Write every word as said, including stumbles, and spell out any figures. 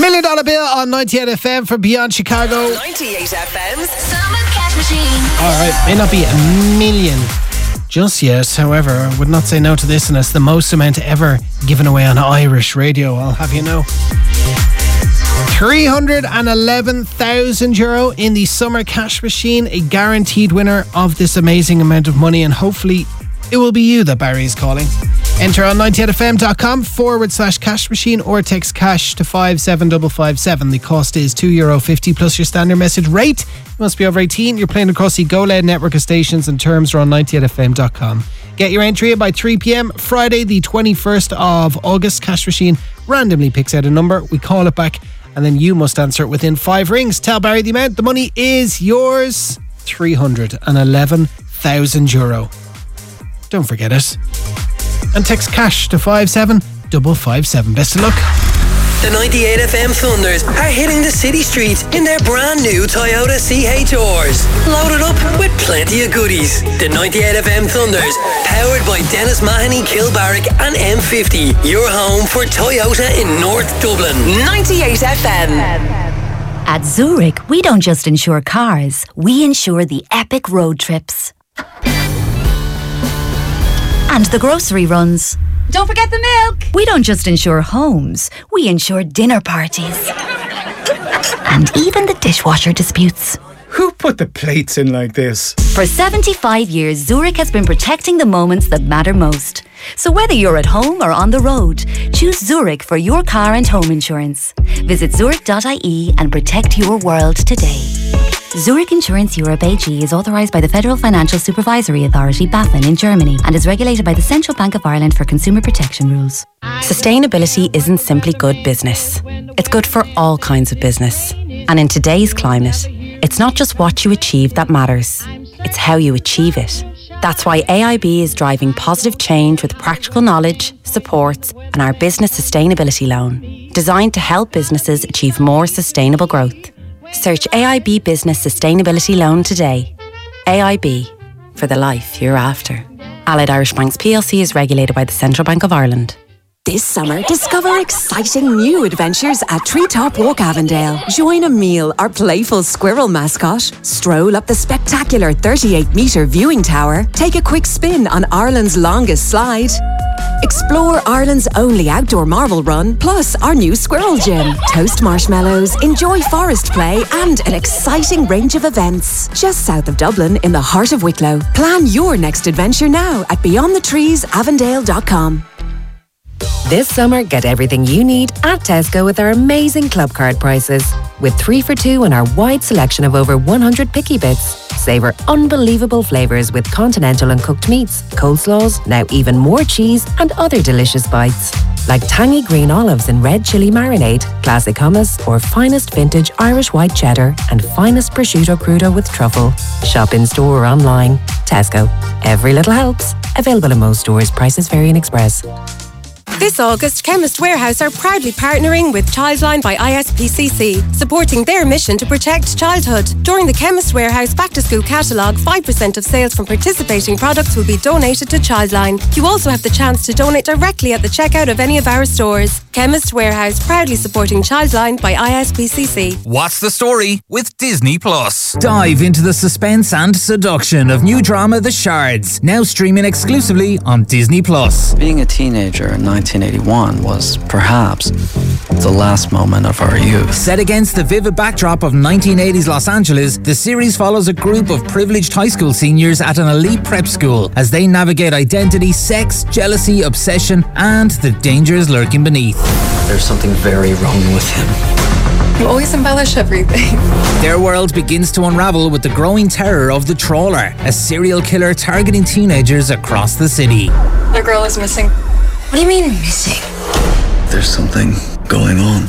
Million Dollar Bill on ninety-eight F M from Beyond Chicago. ninety-eight F M's Summer Cash Machine. Alright, may not be a million just yet. However, I would not say no to this, and it's the most amount ever given away on Irish radio, I'll have you know. three hundred eleven thousand euro in the Summer Cash Machine, a guaranteed winner of this amazing amount of money, and hopefully it will be you that Barry's calling. Enter on ninety-eight F M dot com forward slash cash machine or text cash to five seven five five seven. The cost is two euro fifty plus your standard message rate. You must be over eighteen. You're playing across the Go Loud network of stations, and terms are on ninety-eight F M dot com. Get your entry in by three p.m. Friday the twenty-first of August. Cash Machine randomly picks out a number. We call it back, and then you must answer it within five rings. Tell Barry the amount. The money is yours. three hundred eleven thousand euro. Don't forget it. And text cash to five seven five five seven. Best of luck. The ninety-eight F M Thunders are hitting the city streets in their brand new Toyota C H Rs. Loaded up with plenty of goodies. The ninety-eight F M Thunders, powered by Dennis Mahoney, Kilbarrack and M fifty. Your home for Toyota in North Dublin. ninety-eight F M. At Zurich, we don't just insure cars, we insure the epic road trips. And the grocery runs. Don't forget the milk. We don't just insure homes, we insure dinner parties. And even the dishwasher disputes. Who put the plates in like this? For seventy-five years, Zurich has been protecting the moments that matter most. So whether you're at home or on the road, choose Zurich for your car and home insurance. Visit zurich dot I E and protect your world today. Zurich Insurance Europe A G is authorised by the Federal Financial Supervisory Authority, BaFin, in Germany, and is regulated by the Central Bank of Ireland for consumer protection rules. Sustainability isn't simply good business. It's good for all kinds of business. And in today's climate, it's not just what you achieve that matters. It's how you achieve it. That's why A I B is driving positive change with practical knowledge, supports, and our business sustainability loan, designed to help businesses achieve more sustainable growth. Search A I B Business Sustainability Loan today. A I B, for the life you're after. Allied Irish Banks P L C is regulated by the Central Bank of Ireland. This summer, discover exciting new adventures at Treetop Walk Avondale. Join Emile, our playful squirrel mascot. Stroll up the spectacular thirty-eight metre viewing tower. Take a quick spin on Ireland's longest slide. Explore Ireland's only outdoor marble run, plus our new squirrel gym. Toast marshmallows, enjoy forest play, and an exciting range of events. Just south of Dublin, in the heart of Wicklow. Plan your next adventure now at beyond the trees avondale dot com. This summer, get everything you need at Tesco with our amazing club card prices. With three for two and our wide selection of over one hundred picky bits. Savour unbelievable flavours with continental and cooked meats, coleslaws, now even more cheese and other delicious bites. Like tangy green olives in red chilli marinade, classic hummus, or finest vintage Irish white cheddar and finest prosciutto crudo with truffle. Shop in store or online. Tesco. Every little helps. Available in most stores. Prices vary in Express. This August, Chemist Warehouse are proudly partnering with Childline by I S P C C, supporting their mission to protect childhood. During the Chemist Warehouse Back to School catalogue, five percent of sales from participating products will be donated to Childline. You also have the chance to donate directly at the checkout of any of our stores. Chemist Warehouse, proudly supporting Childline by I S P C C. What's the story with Disney Plus? Dive into the suspense and seduction of new drama The Shards, now streaming exclusively on Disney Plus. Being a teenager in nineteen eighty-one was perhaps the last moment of our youth. Set against the vivid backdrop of nineteen eighties Los Angeles, the series follows a group of privileged high school seniors at an elite prep school as they navigate identity, sex, jealousy, obsession, and the dangers lurking beneath. There's something very wrong with him. You always embellish everything. Their world begins to unravel with the growing terror of the Trawler, a serial killer targeting teenagers across the city. The girl is missing. What do you mean missing? There's something going on.